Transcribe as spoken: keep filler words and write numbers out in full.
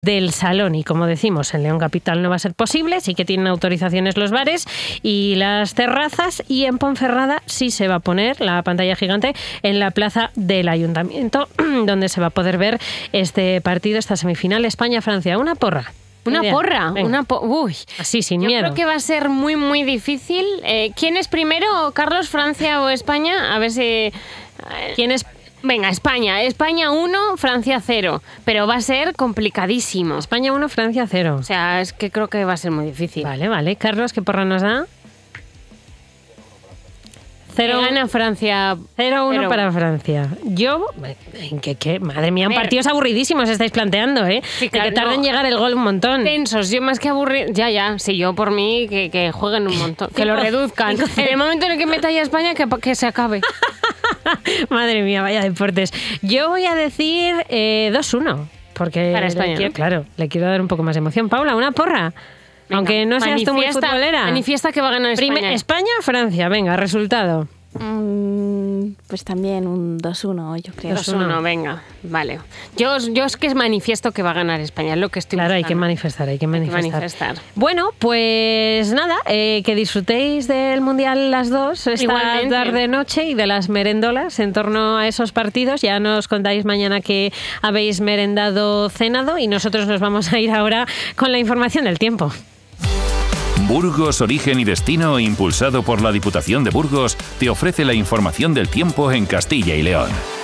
del salón. Y como decimos, en León Capital no va a ser posible, sí que tienen autorizaciones los bares y las terrazas, y en Ponferrada sí se va a poner la pantalla gigante en la plaza del Ayuntamiento, donde se va a poder ver este partido, esta semifinal España-Francia. Una porra. Una porra, Venga. una po- Uy, así, sin yo miedo. creo que va a ser muy, muy difícil. Eh, ¿Quién es primero, Carlos, Francia o España? A ver si... eh, ¿Quién es? Venga, España. España uno, Francia cero. Pero va a ser complicadísimo. España uno, Francia cero. O sea, es que creo que va a ser muy difícil. Vale, vale. Carlos, ¿qué porra nos da? Cero, gana Francia. cero uno Cero. para Francia. Yo, ¿qué, qué? Madre mía, A ver. partidos aburridísimos estáis planteando, ¿eh? Sí, De claro, que tarda en no. llegar el gol un montón. Tensos, yo más que aburrir. Ya, ya, sí, yo por mí que, que jueguen un montón, que lo reduzcan. En el momento en el que meta ya España, que, que se acabe. Madre mía, vaya deportes. Yo voy a decir eh, dos uno. Porque Para le España, quiero- ¿no? Claro, le quiero dar un poco más de emoción. Paula, una porra. Venga, Aunque no seas tú muy manifiesta- futbolera. Manifiesta que va a ganar España. Prime- España, Francia, venga, resultado. Mm, pues también un dos uno, yo creo. dos uno, venga, vale. Yo, yo es que es manifiesto que va a ganar España, es lo que estoy Claro, hay que buscando. manifestar, hay que manifestar. manifestar. Bueno, pues nada, eh, que disfrutéis del Mundial las dos, esta Igualmente. tarde-noche, y de las merendolas en torno a esos partidos. Ya nos contáis mañana que habéis merendado, cenado, y nosotros nos vamos a ir ahora con la información del tiempo. Burgos, Origen y Destino, impulsado por la Diputación de Burgos, te ofrece la información del tiempo en Castilla y León.